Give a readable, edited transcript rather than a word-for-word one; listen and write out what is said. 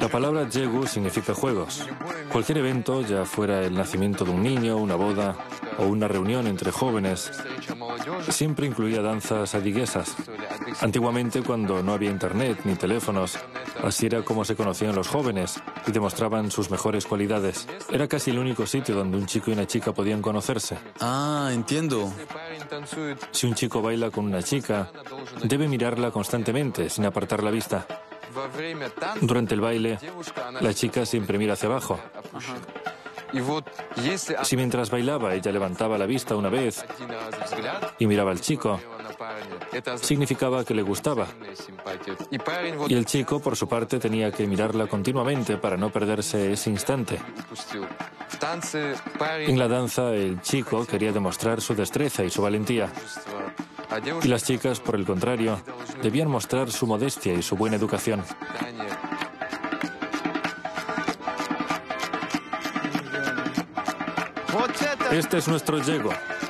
La palabra Jegu significa juegos. Cualquier evento, ya fuera el nacimiento de un niño, una boda o una reunión entre jóvenes, siempre incluía danzas adiguesas. Antiguamente, cuando no había internet ni teléfonos, así era como se conocían los jóvenes y demostraban sus mejores cualidades. Era casi el único sitio donde un chico y una chica podían conocerse. Ah, entiendo. Si un chico baila con una chica, debe mirarla constantemente, sin apartar la vista. Durante el baile, la chica siempre mira hacia abajo. Si mientras bailaba ella levantaba la vista una vez y miraba al chico, significaba que le gustaba. Y el chico, por su parte, tenía que mirarla continuamente para no perderse ese instante. En la danza, el chico quería demostrar su destreza y su valentía. Y las chicas, por el contrario, debían mostrar su modestia y su buena educación. Este es nuestro Jegu.